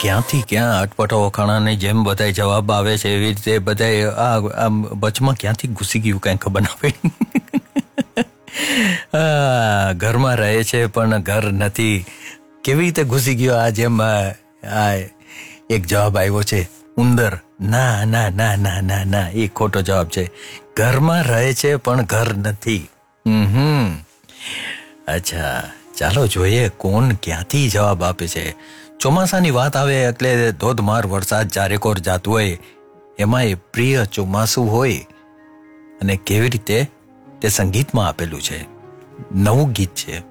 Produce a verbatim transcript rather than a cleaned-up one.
ક્યાંથી ક્યાં અટપટો વખાણાની જેમ બધાય જવાબ આવે છે એવી રીતે બધાય આ આમ વચમાં ક્યાંથી ઘૂસી ગયું કાંઈ ખબર ના પડી. ઘરમાં રહે છે પણ ઘર નથી, કેવી રીતે ઘૂસી ગયો આ જેમ આ એક જવાબ આવ્યો છે ઉંદર. ના ના ના ના ના ના એ ખોટો જવાબ છે. ઘરમાં રહે છે પણ ઘર નથી. હમ અચ્છા ચાલો જોઈએ કોણ ક્યાંથી જવાબ આપે છે. ચોમાસાની વાત આવે એટલે ધોધમાર વરસાદ ચારેકોર જાતું હોય, એમાં એ પ્રિય ચોમાસું હોય અને કેવી રીતે તે સંગીતમાં આપેલું છે. નવું ગીત છે.